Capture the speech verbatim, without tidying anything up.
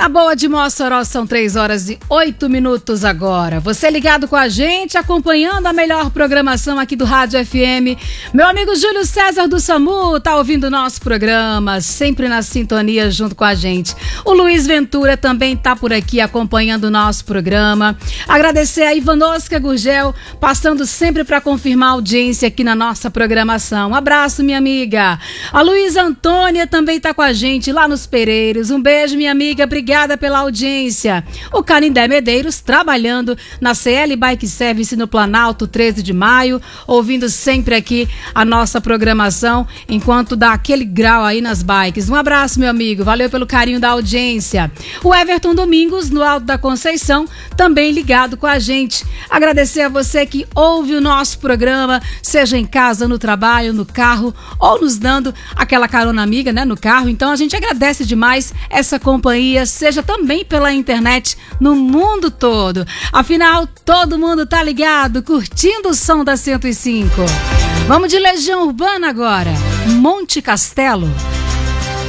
Na Boa de Mossoró são três horas e oito minutos agora. Você ligado com a gente, acompanhando a melhor programação aqui do Rádio F M. Meu amigo Júlio César do SAMU tá ouvindo o nosso programa, sempre na sintonia junto com a gente. O Luiz Ventura também tá por aqui acompanhando o nosso programa. Agradecer a Ivanovska Gurgel, passando sempre para confirmar a audiência aqui na nossa programação. Um abraço, minha amiga. A Luísa Antônia também tá com a gente lá nos Pereiros. Um beijo, minha amiga. Obrigada pela audiência. O Canindé Medeiros trabalhando na C L Bike Service no Planalto, treze de maio, ouvindo sempre aqui a nossa programação enquanto dá aquele grau aí nas bikes. Um abraço, meu amigo. Valeu pelo carinho da audiência. O Everton Domingos, no Alto da Conceição, também ligado com a gente. Agradecer a você que ouve o nosso programa, seja em casa, no trabalho, no carro ou nos dando aquela carona amiga, né, no carro. Então a gente agradece demais essa companhia, seja também pela internet no mundo todo. Afinal, todo mundo tá ligado, curtindo o som da cento e cinco. Vamos de Legião Urbana agora. Monte Castelo.